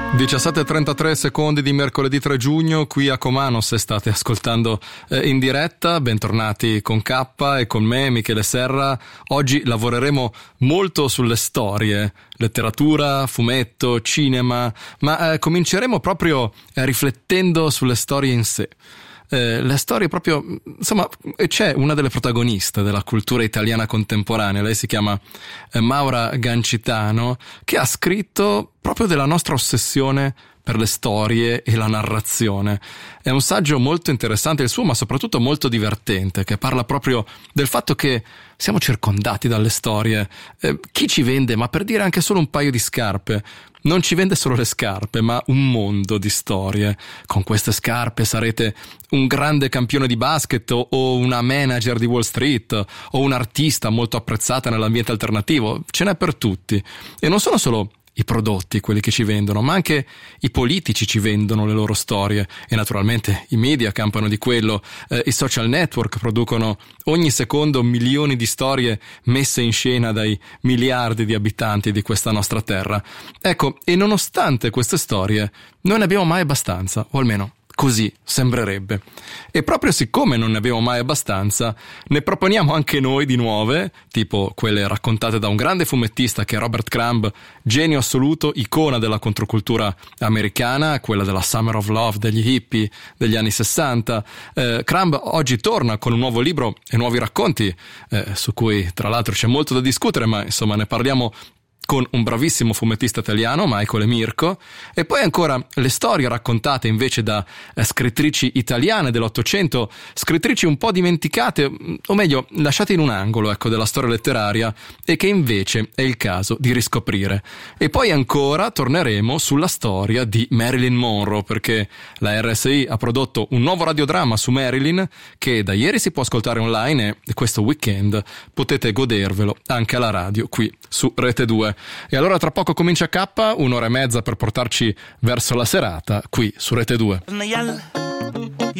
17:33 secondi di mercoledì 3 giugno qui a Comano, se state ascoltando in diretta. Bentornati con K e con me, Michele Serra. Oggi lavoreremo molto sulle storie, letteratura, fumetto, cinema, ma cominceremo proprio riflettendo sulle storie in sé. Le storie proprio, insomma, c'è una delle protagoniste della cultura italiana contemporanea, lei si chiama Maura Gancitano, che ha scritto proprio della nostra ossessione per le storie e la narrazione. È un saggio molto interessante il suo, ma soprattutto molto divertente, che parla proprio del fatto che siamo circondati dalle storie. Chi ci vende, ma per dire anche solo un paio di scarpe, non ci vende solo le scarpe, ma un mondo di storie. Con queste scarpe sarete un grande campione di basket o una manager di Wall Street o un artista molto apprezzata nell'ambiente alternativo. Ce n'è per tutti. E non sono solo i prodotti quelli che ci vendono, ma anche i politici ci vendono le loro storie, e naturalmente i media campano di quello, i social network producono ogni secondo milioni di storie messe in scena dai miliardi di abitanti di questa nostra terra. Ecco, e nonostante queste storie non ne abbiamo mai abbastanza, o almeno così sembrerebbe. E proprio siccome non ne abbiamo mai abbastanza, ne proponiamo anche noi di nuove, tipo quelle raccontate da un grande fumettista che è Robert Crumb, genio assoluto, icona della controcultura americana, quella della Summer of Love degli hippie degli anni 60. Crumb oggi torna con un nuovo libro e nuovi racconti, su cui tra l'altro c'è molto da discutere, ma insomma ne parliamo con un bravissimo fumettista italiano, Michael e Mirko. E poi ancora le storie raccontate invece da scrittrici italiane dell'Ottocento, scrittrici un po' dimenticate, o meglio lasciate in un angolo, ecco, della storia letteraria, e che invece è il caso di riscoprire. E poi ancora torneremo sulla storia di Marilyn Monroe, perché la RSI ha prodotto un nuovo radiodramma su Marilyn che da ieri si può ascoltare online, e questo weekend potete godervelo anche alla radio qui su Rete 2. E allora tra poco comincia K, un'ora e mezza per portarci verso la serata qui su Rete 2.